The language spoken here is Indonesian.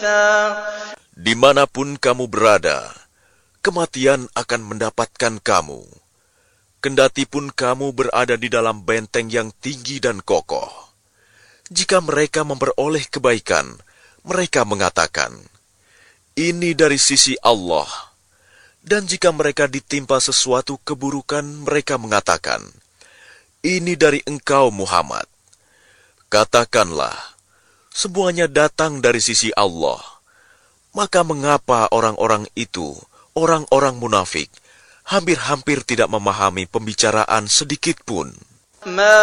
Dimanapun kamu berada, kematian akan mendapatkan kamu. Kendati pun kamu berada di dalam benteng yang tinggi dan kokoh. Jika mereka memperoleh kebaikan, mereka mengatakan, "Ini dari sisi Allah." Dan jika mereka ditimpa sesuatu keburukan, mereka mengatakan, "Ini dari engkau, Muhammad." Katakanlah, semuanya datang dari sisi Allah. Maka mengapa orang-orang itu, orang-orang munafik, hampir-hampir tidak memahami pembicaraan sedikit pun?